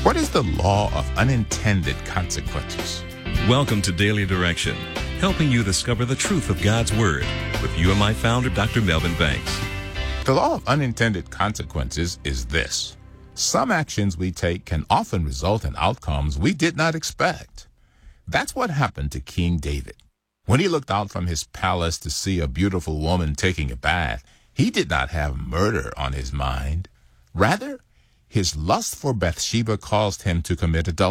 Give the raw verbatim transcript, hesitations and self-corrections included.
What is the law of unintended consequences? Welcome to Daily Direction, helping you discover the truth of God's Word with you and my founder, Doctor Melvin Banks. The law of unintended consequences is this. Some actions we take can often result in outcomes we did not expect. That's what happened to King David. When he looked out from his palace to see a beautiful woman taking a bath, he did not have murder on his mind. Rather, his lust for Bathsheba caused him to commit adultery.